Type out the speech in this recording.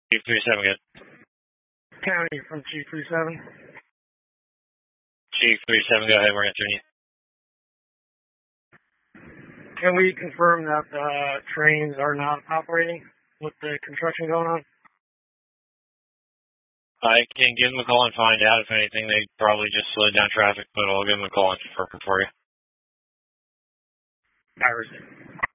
Chief 37, good. County from Chief 37. Chief 37, go ahead, we're answering you. Can we confirm that the trains are not operating with the construction going on? I can give them a call and find out. If anything, they probably just slowed down traffic, but I'll give them a call and confirm for you. Iris.